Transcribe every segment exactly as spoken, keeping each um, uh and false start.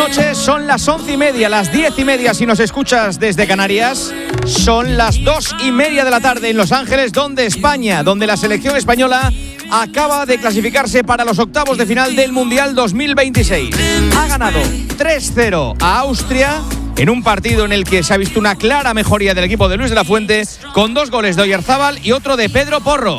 noches, son las once y media, las diez y media si nos escuchas desde Canarias. Son las dos y media de la tarde en Los Ángeles, donde España, donde la selección española acaba de clasificarse para los octavos de final del Mundial dos mil veintiséis. Ha ganado tres cero a Austria en un partido en el que se ha visto una clara mejoría del equipo de Luis de la Fuente, con dos goles de Oyarzábal y otro de Pedro Porro.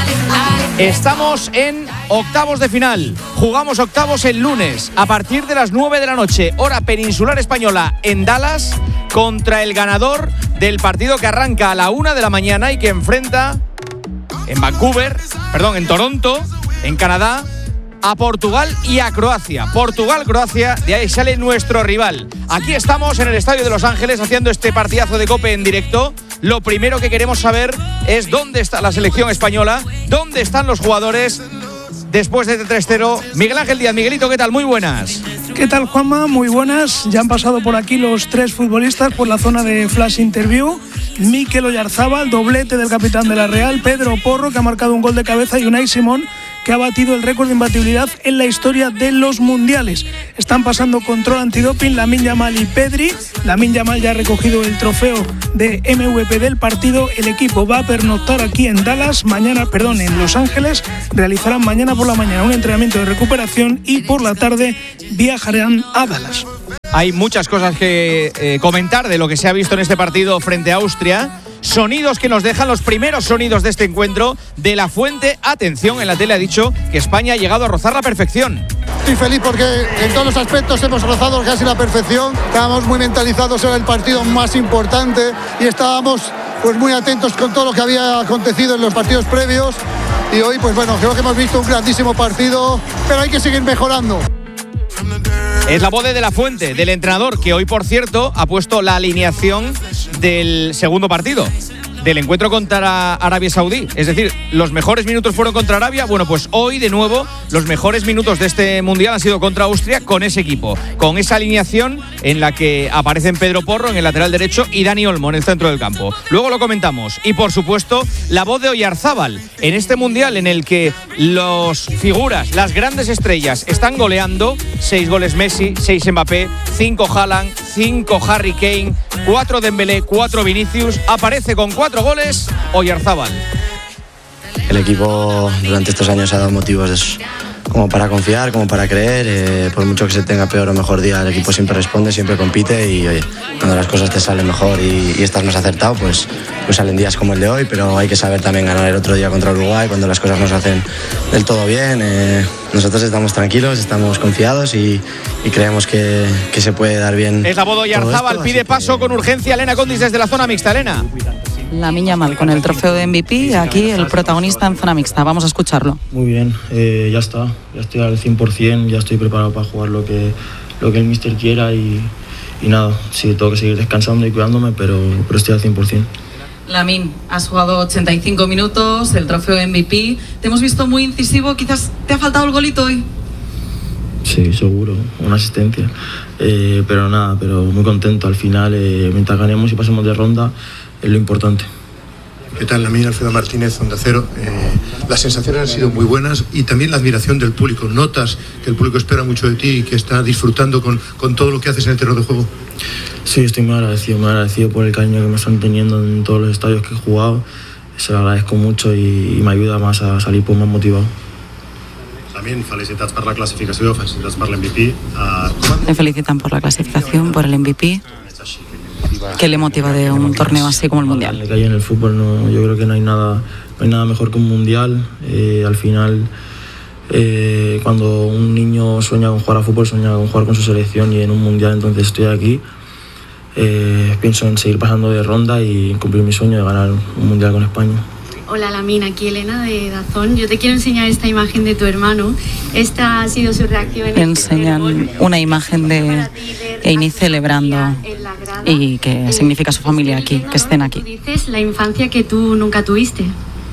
Estamos en octavos de final. Jugamos octavos el lunes a partir de las nueve de la noche, hora peninsular española, en Dallas, contra el ganador del partido que arranca a la una de la mañana y que enfrenta en Vancouver, perdón, en Toronto, en Canadá, a Portugal y a Croacia. Portugal-Croacia, de ahí sale nuestro rival. Aquí estamos en el Estadio de Los Ángeles haciendo este partidazo de COPE en directo. Lo primero que queremos saber es dónde está la selección española, dónde están los jugadores después de este tres cero. Miguel Ángel Díaz. Miguelito, ¿qué tal? Muy buenas. ¿Qué tal, Juanma? Muy buenas. Ya han pasado por aquí los tres futbolistas por la zona de Flash Interview. Mikel Oyarzábal, doblete del capitán de la Real. Pedro Porro, que ha marcado un gol de cabeza, y Unai Simón, que ha batido el récord de imbatibilidad en la historia de los mundiales. Están pasando control antidoping Lamine Yamal y Pedri. Lamine Yamal ya ha recogido el trofeo de M V P del partido. El equipo va a pernoctar aquí en Dallas, mañana, perdón, en Los Ángeles. Realizarán mañana por la mañana un entrenamiento de recuperación y por la tarde viajarán a Dallas. Hay muchas cosas que eh, comentar de lo que se ha visto en este partido frente a Austria. Sonidos que nos dejan, los primeros sonidos de este encuentro. De la Fuente, atención, en la tele ha dicho que España ha llegado a rozar la perfección. Estoy feliz porque en todos los aspectos hemos rozado casi la perfección. Estábamos muy mentalizados, era el partido más importante y estábamos pues muy atentos con todo lo que había acontecido en los partidos previos. Y hoy, pues bueno, creo que hemos visto un grandísimo partido, pero hay que seguir mejorando. Es la voz de la Fuente, del entrenador, que hoy, por cierto, ha puesto la alineación del segundo partido, del encuentro contra Arabia Saudí. Es decir, los mejores minutos fueron contra Arabia. Bueno, pues hoy, de nuevo, los mejores minutos de este Mundial han sido contra Austria, con ese equipo, con esa alineación en la que aparecen Pedro Porro en el lateral derecho y Dani Olmo en el centro del campo. Luego lo comentamos. Y, por supuesto, la voz de Oyarzábal en este Mundial en el que los figuras, las grandes estrellas, están goleando. Seis goles Messi, seis Mbappé, cinco Haaland, cinco Harry Kane, cuatro Dembélé, cuatro Vinicius. Aparece con cuatro goles Oyarzábal. El equipo durante estos años ha dado motivos como para confiar, como para creer. Eh, por mucho que se tenga peor o mejor día, el equipo siempre responde, siempre compite y oye, cuando las cosas te salen mejor y, y estás más acertado, pues, pues salen días como el de hoy, pero hay que saber también ganar el otro día contra Uruguay cuando las cosas no se hacen del todo bien. Eh, nosotros estamos tranquilos, estamos confiados y, y creemos que, que se puede dar bien. Es la voz de Oyarzábal, pide paso con urgencia Elena Condis desde la zona mixta. Elena. Lamine Yamal con el trofeo de M V P, aquí el protagonista en zona mixta. Vamos a escucharlo. Muy bien, eh, ya está, ya estoy al cien por ciento, ya estoy preparado para jugar lo que, lo que el míster quiera y, y nada, sí, tengo que seguir descansando y cuidándome, pero, pero estoy al cien por ciento. Lamine, has jugado ochenta y cinco minutos, el trofeo de M V P. Te hemos visto muy incisivo, quizás te ha faltado el golito hoy. Sí, seguro, una asistencia, eh, pero nada, pero muy contento al final, eh, mientras ganemos y pasemos de ronda, es lo importante. ¿Qué tal, Lamine? Alfredo Martínez, Onda Cero. Eh, las sensaciones han sido muy buenas y también la admiración del público. ¿Notas que el público espera mucho de ti y que está disfrutando con, con todo lo que haces en el terreno de juego? Sí, estoy muy agradecido, muy agradecido por el cariño que me están teniendo en todos los estadios que he jugado. Se lo agradezco mucho y, y me ayuda más a salir pues, más motivado. También felicitats per la clasificació, felicitats per l'M V P. Uh, Me felicitan por la clasificación, por el M V P. ¿Qué le motiva de un torneo así como el Mundial? Me caí en el fútbol, no, yo creo que no hay nada, no hay nada mejor que un Mundial. Eh, al final, eh, cuando un niño sueña con jugar a fútbol, sueña con jugar con su selección y en un Mundial, entonces estoy aquí. Eh, pienso en seguir pasando de ronda y cumplir mi sueño de ganar un Mundial con España. Hola Lamine, aquí Elena de Dazón. Yo te quiero enseñar esta imagen de tu hermano. Esta ha sido su reacción. En Enseñan una imagen de Eini celebrando y que significa su familia aquí, que estén aquí. Dices la infancia que tú nunca tuviste.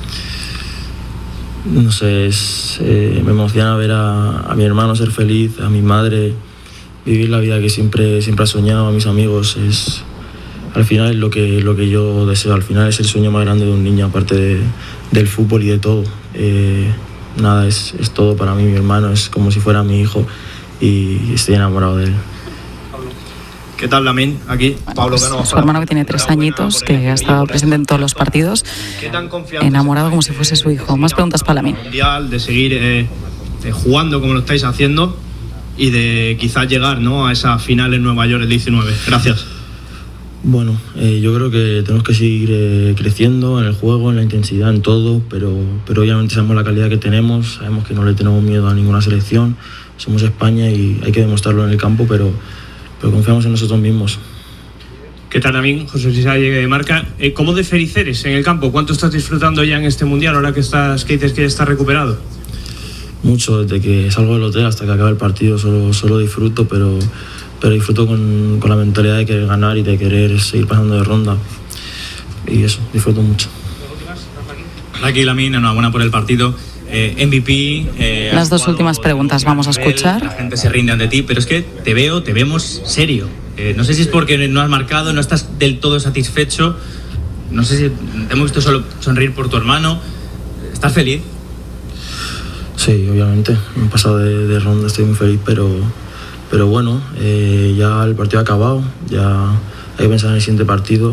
No sé, es, eh, me emociona ver a, a mi hermano ser feliz, a mi madre vivir la vida que siempre, siempre ha soñado, a mis amigos. Es, al final es lo que, lo que yo deseo, al final es el sueño más grande de un niño, aparte de, del fútbol y de todo. Eh, nada, es, es todo para mí, mi hermano, es como si fuera mi hijo y estoy enamorado de él. ¿Qué tal, Lamine? Aquí, bueno, Pablo pues, Cano. su hermano que tiene tres añitos, que ha estado presente en todos los partidos, enamorado como si fuese su hijo. Más preguntas para Lamine. Mundial, de seguir eh, eh, jugando como lo estáis haciendo y de quizás llegar, ¿no?, a esa final en Nueva York el diecinueve. Gracias. Bueno, eh, yo creo que tenemos que seguir eh, creciendo en el juego, en la intensidad, en todo, pero, pero obviamente sabemos la calidad que tenemos, sabemos que no le tenemos miedo a ninguna selección, somos España y hay que demostrarlo en el campo, pero, pero confiamos en nosotros mismos. ¿Qué tal, Lamine? José Luis de Marca. Eh, ¿Cómo de feliz eres en el campo? ¿Cuánto estás disfrutando ya en este Mundial ahora que, estás, que dices que ya estás recuperado? Mucho, desde que salgo del hotel hasta que acabe el partido solo, solo disfruto, pero, pero disfruto con, con la mentalidad de querer ganar y de querer seguir pasando de ronda. Y eso, disfruto mucho. Aquí, Lamine, enhorabuena por el partido. Eh, M V P. Eh, Las dos últimas preguntas vamos a escuchar. La gente se rinde ante ti, pero es que te veo, te vemos serio. Eh, no sé si es porque no has marcado, no estás del todo satisfecho. No sé si te hemos visto solo sonreír por tu hermano. ¿Estás feliz? Sí, obviamente. Me he pasado de, de ronda, estoy muy feliz, pero, pero bueno, eh, ya el partido ha acabado, ya hay que pensar en el siguiente partido.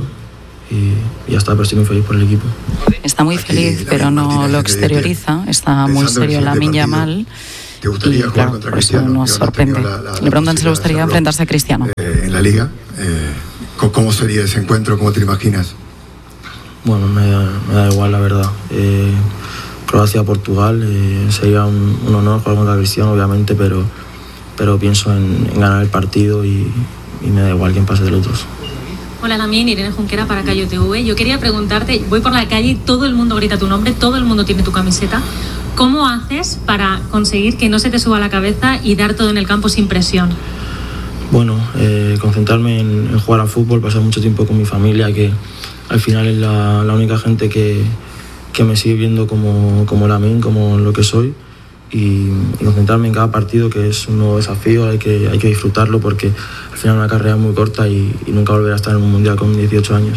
Y ya está, pero estoy muy feliz por el equipo. Está muy feliz, pero no lo exterioriza. Está muy serio Lamine Yamal. ¿Te gustaría y, jugar claro, contra por eso Cristiano? nos sorprende. La, la, le preguntan si le gustaría enfrentarse a Cristiano. Eh, en la Liga, eh, ¿cómo sería ese encuentro? ¿Cómo te lo imaginas? Bueno, me da, me da igual, la verdad. Eh, Croacia-Portugal, eh, sería un, un honor jugar contra Cristiano, obviamente, pero, pero pienso en, en ganar el partido y, y me da igual quién pase de los otros. Hola, Lamine, Irene Junquera para Cayo T V. Yo quería preguntarte, voy por la calle y todo el mundo grita tu nombre, todo el mundo tiene tu camiseta. ¿Cómo haces para conseguir que no se te suba la cabeza y dar todo en el campo sin presión? Bueno, eh, concentrarme en, en jugar al fútbol, pasar mucho tiempo con mi familia, que al final es la, la única gente que, que me sigue viendo como, como Lamine, como lo que soy. Y, y concentrarme en cada partido, que es un nuevo desafío, hay que, hay que disfrutarlo porque al final una carrera muy corta y, y nunca volver a estar en un mundial con dieciocho años.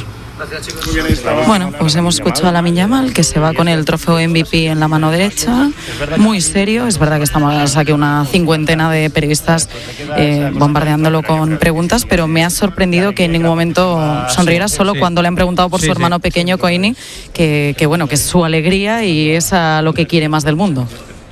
Bueno, pues hemos escuchado a Lamine Yamal, que se va con el trofeo M V P en la mano derecha, muy serio. Es verdad que estamos aquí una cincuentena de periodistas eh, bombardeándolo con preguntas, pero me ha sorprendido que en ningún momento sonriera, solo cuando le han preguntado por su hermano pequeño, Koini, que, que bueno, que es su alegría y es a lo que quiere más del mundo.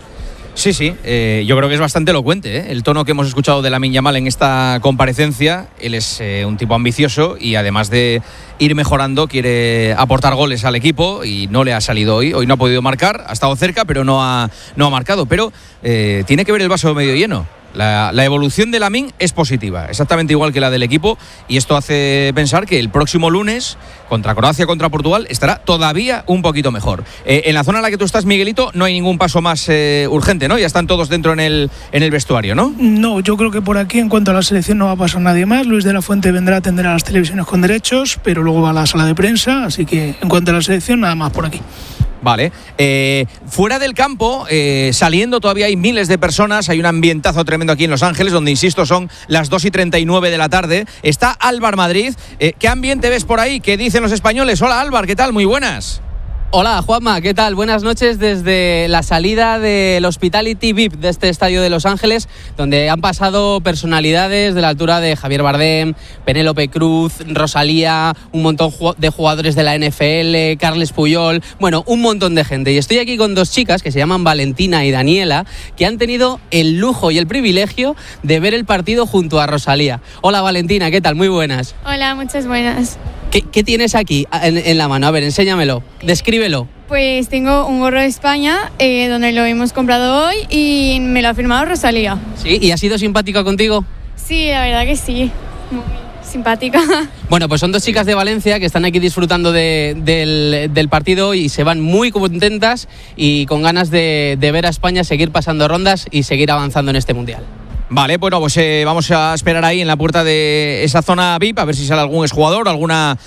Sí, sí, eh, yo creo que es bastante elocuente, ¿eh? El tono que hemos escuchado de Lamine Yamal en esta comparecencia. Él es eh, un tipo ambicioso y además de ir mejorando quiere aportar goles al equipo y no le ha salido hoy. Hoy no ha podido marcar, ha estado cerca pero no ha, no ha marcado. Pero eh, tiene que ver el vaso medio lleno. La, la evolución de Lamine es positiva, exactamente igual que la del equipo, y esto hace pensar que el próximo lunes contra Croacia, contra Portugal, estará todavía un poquito mejor. Eh, en la zona en la que tú estás, Miguelito, no hay ningún paso más eh, urgente, ¿no? Ya están todos dentro en el, en el vestuario, ¿no? No, yo creo que por aquí, en cuanto a la selección, no va a pasar nadie más. Luis de la Fuente vendrá a atender a las televisiones con derechos, pero luego va a la sala de prensa, así que en cuanto a la selección, nada más por aquí. Vale, eh, fuera del campo, eh, saliendo todavía hay miles de personas, hay un ambientazo tremendo aquí en Los Ángeles, donde insisto son las dos y treinta y nueve de la tarde, está Álvar Madrid. Eh, ¿qué ambiente ves por ahí? ¿Qué dicen los españoles? Hola Álvar, ¿qué tal? Muy buenas. Hola Juanma, ¿qué tal? Buenas noches desde la salida del Hospitality V I P de este estadio de Los Ángeles, donde han pasado personalidades de la altura de Javier Bardem, Penélope Cruz, Rosalía, un montón de jugadores de la N F L, Carles Puyol, bueno, un montón de gente. Y estoy aquí con dos chicas que se llaman Valentina y Daniela, que han tenido el lujo y el privilegio de ver el partido junto a Rosalía. Hola Valentina, ¿qué tal? Muy buenas. Hola, muchas buenas. ¿Qué, qué tienes aquí en, en la mano? A ver, enséñamelo, descríbelo. Pues tengo un gorro de España, eh, donde lo hemos comprado hoy y me lo ha firmado Rosalía. ¿Sí? ¿Y ha sido simpática contigo? Sí, la verdad que sí, muy simpática. Bueno, pues son dos chicas de Valencia que están aquí disfrutando de, del, del partido y se van muy contentas y con ganas de, de ver a España seguir pasando rondas y seguir avanzando en este Mundial. Vale, bueno, pues eh, vamos a esperar ahí en la puerta de esa zona V I P a ver si sale algún exjugador, alguna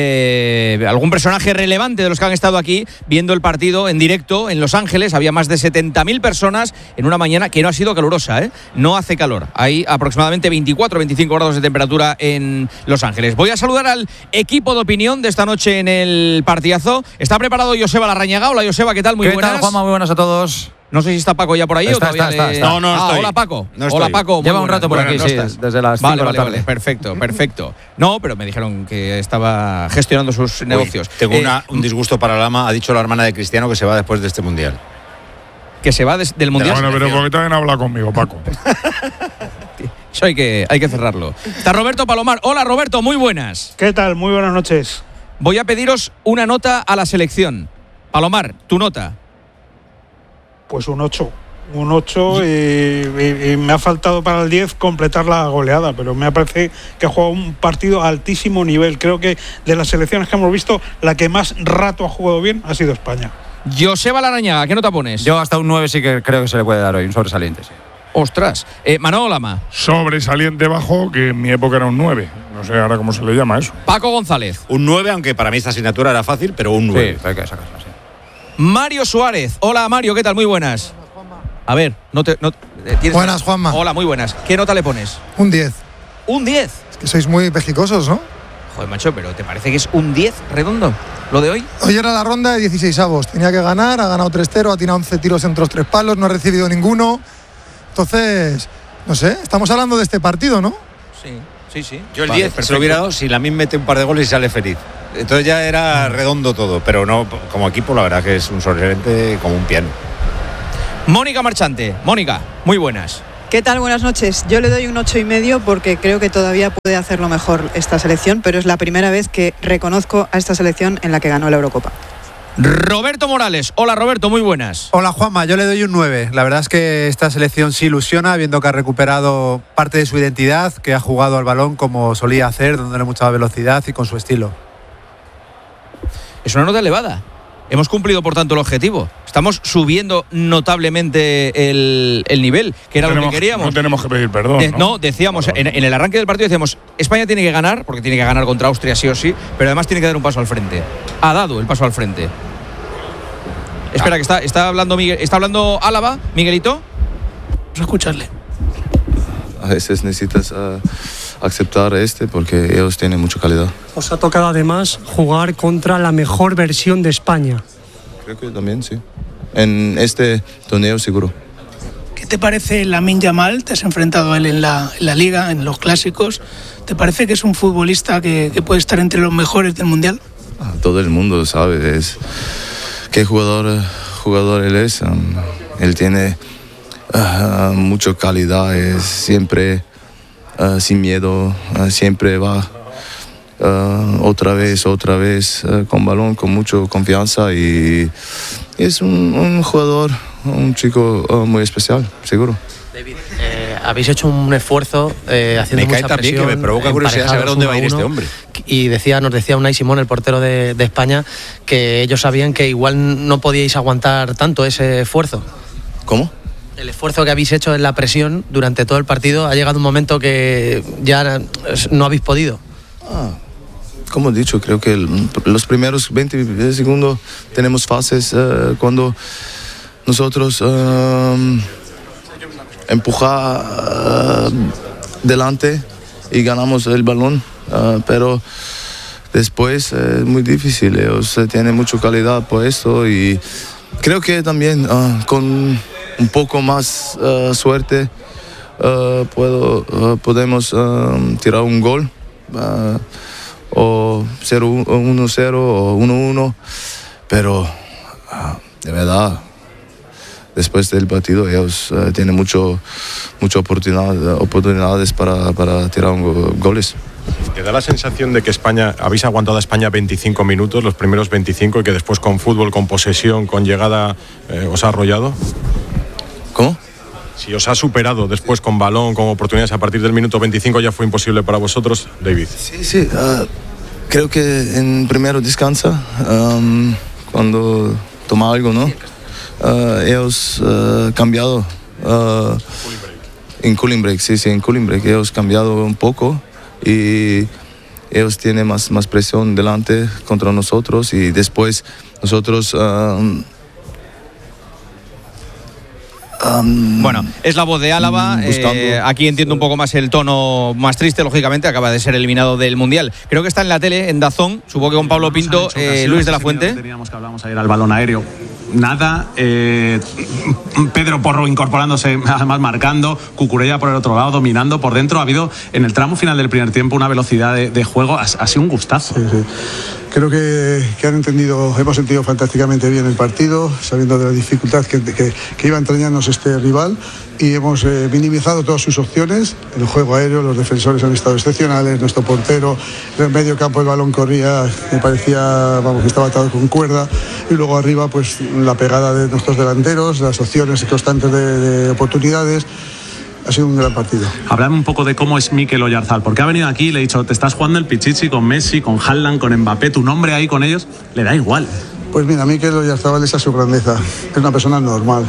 eh, algún personaje relevante de los que han estado aquí viendo el partido en directo en Los Ángeles. Había más de setenta mil personas en una mañana que no ha sido calurosa, ¿eh? No hace calor. Hay aproximadamente veinticuatro a veinticinco grados de temperatura en Los Ángeles. Voy a saludar al equipo de opinión de esta noche en el partidazo. Está preparado Joseba Larrañaga. Hola Joseba, ¿qué tal? Muy ¿Qué buenas. tal, Juanma? Muy buenas a todos. No sé si está Paco ya por ahí está, o todavía está, le... está, está. No, no, estoy. Hola, Paco. No hola, estoy. Paco. Lleva un rato por aquí, ¿no sí, estás? desde las vale, cinco de la vale, tarde. vale, perfecto, perfecto. No, pero me dijeron que estaba gestionando sus negocios. Uy, tengo Eh, una, un disgusto para Lama. Ha dicho la hermana de Cristiano que se va después de este Mundial. Que se va des, del Mundial. Bueno, pero ¿por qué también habla conmigo, Paco? Eso hay que, hay que cerrarlo. Está Roberto Palomar. Hola, Roberto, muy buenas. ¿Qué tal? Muy buenas noches. Voy a pediros una nota a la selección. Palomar, tu nota. Pues un ocho. Un ocho y, y, y me ha faltado para el diez completar la goleada, pero me parece que ha jugado un partido a altísimo nivel. Creo que de las selecciones que hemos visto, la que más rato ha jugado bien ha sido España. Joseba Larrañaga, ¿qué nota pones? Yo hasta un nueve sí que creo que se le puede dar hoy, un sobresaliente, sí. Ostras. Eh, Manolo Lama. Sobresaliente bajo, que en mi época era un nueve. No sé ahora cómo se le llama eso. Paco González. Un nueve, aunque para mí esta asignatura era fácil, pero un nueve. Sí, hay que sacarla, sí. Mario Suárez. Hola, Mario, ¿qué tal? Muy buenas. A ver, no te... No, eh, ¿tienes... Buenas, Juanma. Hola, muy buenas. ¿Qué nota le pones? Un diez. ¿Un diez? Es que sois muy pejicosos, ¿no? Joder, macho, pero ¿te parece que es un diez redondo lo de hoy? Hoy era la ronda de dieciséis avos. Tenía que ganar, ha ganado tres cero, ha tirado once tiros entre los tres palos, no ha recibido ninguno. Entonces, no sé, estamos hablando de este partido, ¿no? Sí, sí, sí. Yo el Vale, diez perfecto. se lo hubiera dado si Lamine mete un par de goles y sale feliz. Entonces ya era redondo todo, pero no, como equipo la verdad que es un sobresaliente como un piano. Mónica Marchante. Mónica, muy buenas. ¿Qué tal? Buenas noches. Yo le doy un ocho y medio porque creo que todavía puede hacerlo mejor esta selección, pero es la primera vez que reconozco a esta selección en la que ganó la Eurocopa. Roberto Morales. Hola, Roberto, muy buenas. Hola, Juanma, yo le doy un nueve. La verdad es que esta selección sí ilusiona, viendo que ha recuperado parte de su identidad, que ha jugado al balón como solía hacer, dándole mucha velocidad y con su estilo. Es una nota elevada. Hemos cumplido, por tanto, el objetivo. Estamos subiendo notablemente el, el nivel, que era no lo tenemos, que queríamos. No tenemos que pedir perdón. De, no, no, decíamos, en, en el arranque del partido decíamos, España tiene que ganar, porque tiene que ganar contra Austria sí o sí, pero además tiene que dar un paso al frente. Ha dado el paso al frente. Espera, que está, está hablando Miguel, está hablando Álava, Miguelito. Vamos a escucharle. A veces necesitas uh, aceptar este porque ellos tienen mucha calidad. Os ha tocado además jugar contra la mejor versión de España. Creo que también, sí. En este torneo seguro. ¿Qué te parece Lamine Yamal? Te has enfrentado a él en la, en la Liga, en los clásicos. ¿Te parece que es un futbolista que, que puede estar entre los mejores del Mundial? Ah, todo el mundo sabe es qué jugador, jugador él es. Um, él tiene uh, mucha calidad, es siempre uh, sin miedo, uh, siempre va uh, otra vez, otra vez uh, con balón, con mucha confianza y es un, un jugador, un chico uh, muy especial, seguro. David, eh, habéis hecho un esfuerzo eh, haciendo me cae mucha también presión, que me provoca curiosidad saber dónde va a ir este hombre. Y decía, nos decía Unai Simón, el portero de, de España, que ellos sabían que igual no podíais aguantar tanto ese esfuerzo. ¿Cómo? El esfuerzo que habéis hecho en la presión durante todo el partido, ha llegado un momento que ya no habéis podido. Ah, como he dicho, creo que el, los primeros veinte segundos tenemos fases uh, cuando nosotros uh, empujamos uh, delante y ganamos el balón, uh, pero después es uh, muy difícil. Ellos uh, tienen mucha calidad por esto y creo que también uh, con un poco más uh, suerte uh, puedo, uh, podemos uh, tirar un gol. Uh, o uno cero o uno uno, pero de verdad después del partido ellos uh, tienen mucho, mucha oportunidad, oportunidades para, para tirar un, goles. ¿Te da la sensación de que España, habéis aguantado a España veinticinco minutos, los primeros veinticinco, y que después con fútbol, con posesión, con llegada, eh, os ha arrollado? ¿Cómo? Si os ha superado después con balón, con oportunidades a partir del minuto veinticinco, ya fue imposible para vosotros, David. Sí, sí. Uh, creo que en primero descansa, um, cuando toma algo, ¿no? Uh, ellos uh, cambiado. Uh, en cooling break, sí, sí, en cooling break. Ellos cambiado un poco y ellos tienen más, más presión delante contra nosotros y después nosotros... Uh, Um, bueno, es la voz de Álava. Eh, aquí entiendo un poco más el tono más triste, lógicamente. Acaba de ser eliminado del Mundial. Creo que está en la tele, en Dazón. Supongo que con Pablo Pinto, eh, Luis de la Fuente. Teníamos que hablamos ayer al balón aéreo. nada. Eh, Pedro Porro incorporándose, además marcando, Cucurella por el otro lado, dominando por dentro. Ha habido en el tramo final del primer tiempo una velocidad de, de juego, ha, ha sido un gustazo. Sí, sí. Creo que, que han entendido, hemos sentido fantásticamente bien el partido, sabiendo de la dificultad que, que, que iba a entrañarnos este rival, y hemos eh, minimizado todas sus opciones. El juego aéreo, los defensores han estado excepcionales, nuestro portero, en el medio campo el balón corría, me parecía, vamos, que estaba atado con cuerda, y luego arriba pues la pegada de nuestros delanteros, las opciones constantes de, de oportunidades. Ha sido un gran partido. Háblame un poco de cómo es Mikel Oyarzabal, porque ha venido aquí y le he dicho, te estás jugando el Pichichi con Messi, con Haaland, con Mbappé, tu nombre ahí con ellos, le da igual. Pues mira, Mikel Oyarzabal, esa es su grandeza, es una persona normal,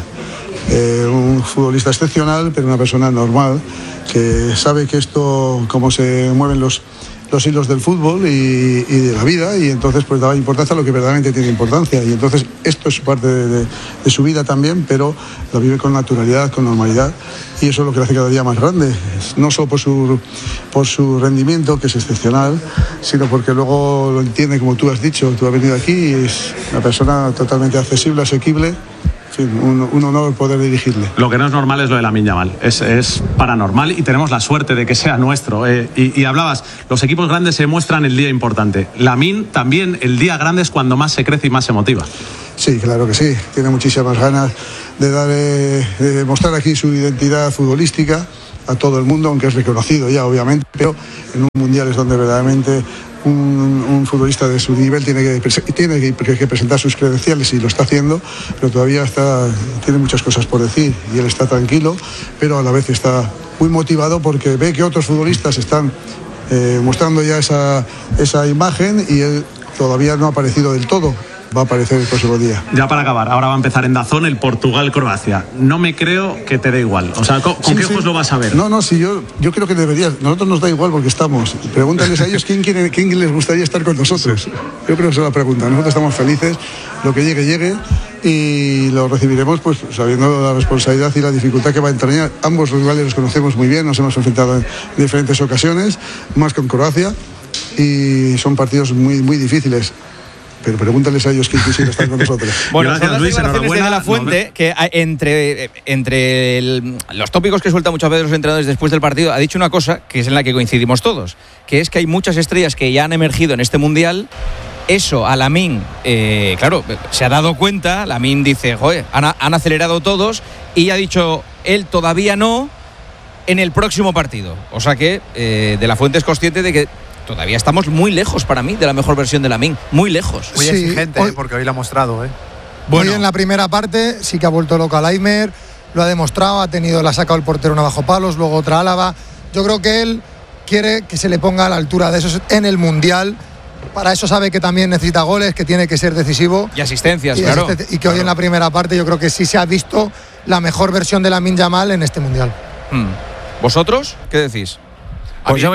eh, un futbolista excepcional, pero una persona normal, que sabe que esto, cómo se mueven los, los hilos del fútbol y, y de la vida, y entonces pues daba importancia a lo que verdaderamente tiene importancia, y entonces esto es parte de, de, de su vida también, pero lo vive con naturalidad, con normalidad, y eso es lo que le hace cada día más grande, no solo por su, por su rendimiento, que es excepcional, sino porque luego lo entiende, como tú has dicho, tú has venido aquí y es una persona totalmente accesible, asequible. En fin, un, un honor poder dirigirle. Lo que no es normal es lo de Lamine Yamal, es, es paranormal, y tenemos la suerte de que sea nuestro. Eh, y, y hablabas, los equipos grandes se muestran el día importante. Lamine también, el día grande es cuando más se crece y más se motiva. Sí, claro que sí, tiene muchísimas ganas de, dar, eh, de mostrar aquí su identidad futbolística a todo el mundo, aunque es reconocido ya obviamente, pero en un mundial es donde verdaderamente Un, un futbolista de su nivel tiene que, tiene que, que presentar sus credenciales, y lo está haciendo, pero todavía está, tiene muchas cosas por decir, y él está tranquilo, pero a la vez está muy motivado porque ve que otros futbolistas están eh, mostrando ya esa, esa imagen, y él todavía no ha aparecido del todo. Va a aparecer el próximo día. Ya para acabar, ahora va a empezar en DAZN el Portugal-Croacia. No me creo que te dé igual. O sea, ¿con, ¿con sí, qué sí. ojos lo vas a ver? No, no, sí, yo, yo creo que deberías. Nosotros nos da igual porque estamos. Pregúntales a ellos quién, quién, quién les gustaría estar con nosotros. Yo creo que se la pregunta. Nosotros estamos felices, lo que llegue, llegue, y lo recibiremos pues sabiendo la responsabilidad y la dificultad que va a entrañar. Ambos rivales los conocemos muy bien, nos hemos enfrentado en diferentes ocasiones, más con Croacia, y son partidos muy, muy difíciles. Pero pregúntales a ellos quién quisiera estar con nosotros. Bueno, gracias, son las Luis, declaraciones de, de la Fuente, no, que entre, entre el, los tópicos que sueltan muchas veces los entrenadores después del partido, ha dicho una cosa que es en la que coincidimos todos, que es que hay muchas estrellas que ya han emergido en este Mundial. Eso a Lamine, eh, claro, se ha dado cuenta. Lamine dice, joder, han, han acelerado todos, y ha dicho, él todavía no, en el próximo partido. O sea que eh, de la Fuente es consciente de que todavía estamos muy lejos, para mí, de la mejor versión de Lamine. Muy lejos. Muy sí, exigente, hoy, eh, porque hoy lo ha mostrado. ¿eh? Bueno. Hoy en la primera parte sí que ha vuelto loco a Laimer, lo ha demostrado, ha tenido, la ha sacado el portero una bajo palos, luego otra Álava. Yo creo que él quiere que se le ponga a la altura de esos en el Mundial. Para eso sabe que también necesita goles, que tiene que ser decisivo. Y asistencias, y claro. Asisten- y que claro. hoy en la primera parte yo creo que sí se ha visto la mejor versión de Lamine Yamal en este Mundial. Hmm. ¿Vosotros qué decís? Pues yo